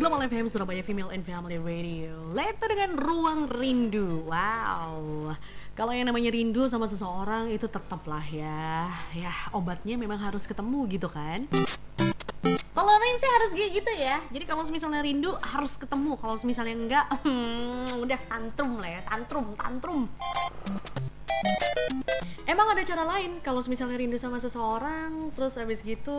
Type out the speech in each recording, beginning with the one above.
Global FM Surabaya Female and Family Radio. Letter dengan Ruang Rindu. Wow. Kalau yang namanya rindu sama seseorang itu tetaplah ya obatnya memang harus ketemu gitu kan. Kalau lain sih harus gitu ya. Jadi kalau misalnya rindu harus ketemu. Kalau misalnya enggak, udah tantrum lah ya, tantrum. Emang ada cara lain kalau misalnya rindu sama seseorang, terus abis gitu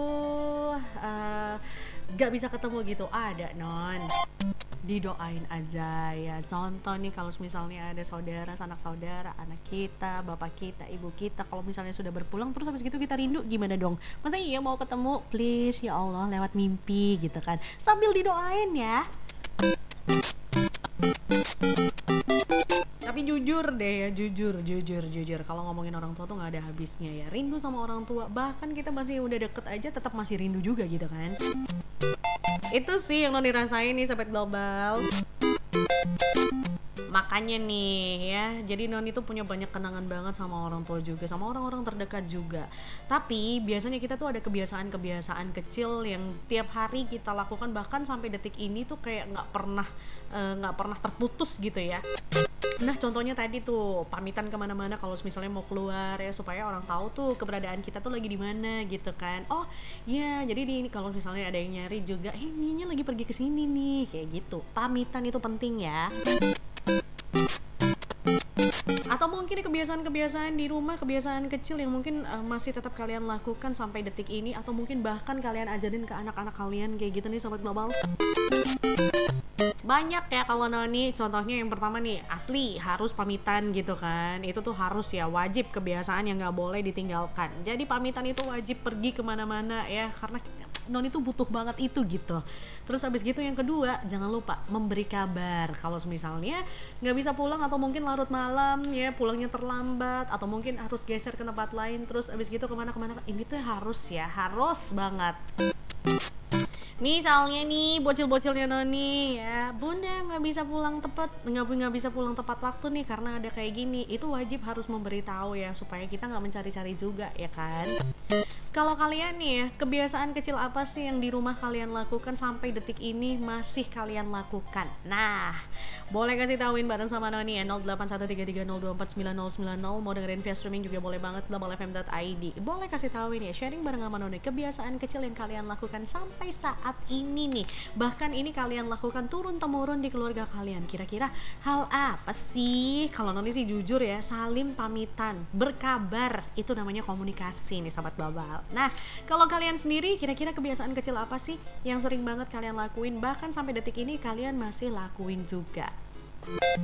gak bisa ketemu gitu? Ada non, didoain aja ya. Contoh nih kalau misalnya ada saudara, sanak saudara, anak kita, bapak kita, ibu kita, kalau misalnya sudah berpulang terus habis gitu kita rindu, gimana dong? Masa iya mau ketemu? Please ya Allah lewat mimpi gitu kan, sambil didoain ya. Tapi jujur deh ya, jujur kalau ngomongin orang tua tuh nggak ada habisnya ya. Rindu sama orang tua, bahkan kita masih udah deket aja tetap masih rindu juga gitu kan. Itu sih yang lo dirasain nih Sobat Global. Makanya nih ya, jadi Noni tuh punya banyak kenangan banget sama orang tua juga, sama orang-orang terdekat juga. Tapi biasanya kita tuh ada kebiasaan-kebiasaan kecil yang tiap hari kita lakukan, bahkan sampai detik ini tuh kayak nggak pernah terputus gitu ya. Nah contohnya tadi tuh pamitan kemana-mana kalau misalnya mau keluar ya, supaya orang tahu tuh keberadaan kita tuh lagi di mana gitu kan. Oh ya, jadi ini kalau misalnya ada yang nyari juga, ininya lagi pergi ke sini nih, kayak gitu. Pamitan itu penting ya. Atau mungkin kebiasaan-kebiasaan di rumah, kebiasaan kecil yang mungkin masih tetap kalian lakukan sampai detik ini, atau mungkin bahkan kalian ajarin ke anak-anak kalian kayak gitu nih Sobat Global. Banyak ya kalau Noni, contohnya yang pertama nih, asli harus pamitan gitu kan. Itu tuh harus ya, wajib, kebiasaan yang gak boleh ditinggalkan. Jadi pamitan itu wajib pergi kemana-mana ya, karena Noni tuh butuh banget itu gitu. Terus habis gitu yang kedua, jangan lupa memberi kabar kalau misalnya nggak bisa pulang, atau mungkin larut malam ya, pulangnya terlambat, atau mungkin harus geser ke tempat lain, terus habis gitu kemana-kemana. Ini tuh harus banget. Misalnya nih bocil-bocilnya Noni ya, bunda nggak bisa pulang tepat waktu nih karena ada kayak gini. Itu wajib harus memberitahu ya, supaya kita nggak mencari-cari juga ya kan. Kalau kalian nih ya, kebiasaan kecil apa sih yang di rumah kalian lakukan sampai detik ini masih kalian lakukan? Nah, boleh kasih tauin bareng sama Noni ya, 081330249090. Mau dengerin via streaming juga boleh banget, globalfm.id. Boleh kasih tauin ya, sharing bareng sama Noni kebiasaan kecil yang kalian lakukan sampai saat ini nih, bahkan ini kalian lakukan turun temurun di keluarga kalian. Kira-kira hal apa sih? Kalau Noni sih jujur ya, saling pamitan, berkabar, itu namanya komunikasi nih Sobat Global. Nah, kalau kalian sendiri kira-kira kebiasaan kecil apa sih yang sering banget kalian lakuin, bahkan sampai detik ini kalian masih lakuin juga?